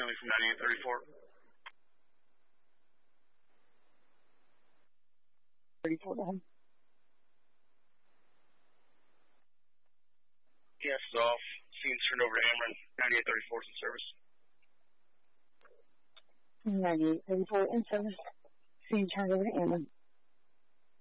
Stanley from 9834. 34, go ahead. Yes, off. Scene turned over to Ameren. 9834 is in service. 9834 in service. Scene turned over to Ameren.